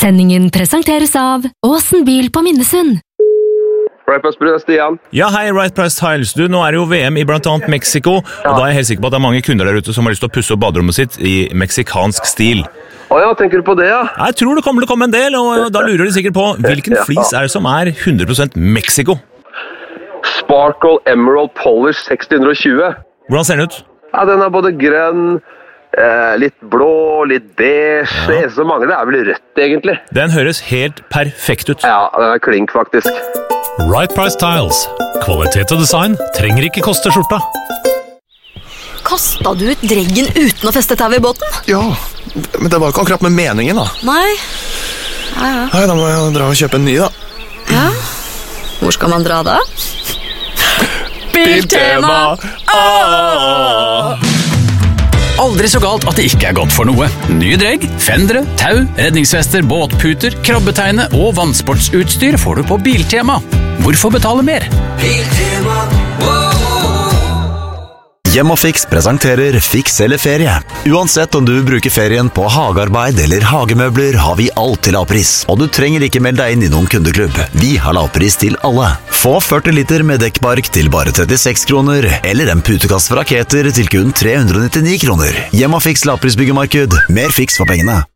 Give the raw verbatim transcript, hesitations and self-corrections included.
Sendingen presenteres av Åsen bil på Minnesund. Right Price Tiles, Stian. Ja, hei, Right Price Tiles. Du, nå er det jo V M i blant annet Mexico, og da er jeg helt sikker på at det er mange kunder der ute som har lyst til å pusse opp baderommet sitt i meksikansk stil. Åja, tenker du på det, ja? Jeg tror det kommer til å komme en del, og da lurer de sikkert på hvilken flis er det som er hundre prosent Mexico? Sparkle Emerald Polish seksten tjue. Hvordan ser den ut? Ja, den er både grønn, eh, litt blå, litt beige. Ja. Det eneste som mangler er vel rødt, egentlig. Den høres helt perfekt ut. Ja, den er klink, faktisk. Right Price Tiles. Kvalitet og design trenger ikke koste skjorta. Kastet du ut dreggen uten å feste tau i båten? Ja, men det var jo ikke akkurat med meningen da. Nei. Ja, ja. Nei, da må jeg dra og kjøpe en ny da. Ja. Hvor skal man dra da? Biltema! Ah! Aldri så galt at det ikke er godt for noe. Nye dregg, fendere, tau, redningsvester, båtputer, krabbeteine og vannsportsutstyr får du på Biltema. Hvorfor betale mer? Biltema, Hjem og Fiks presenterer Fiks eller ferie. Uansett om du bruker ferien på hagearbeid eller hagemøbler, har vi alt til lavpris. Og du trenger ikke melde deg inn i noen kundeklubb. Vi har lavpris til alle. Få førti liter med dekkbark til bare trettiseks kroner, eller en putekast fra Raketer til kun tre hundre og nittini kroner. Hjem og Fiks lavprisbyggemarked. Mer Fiks for pengene.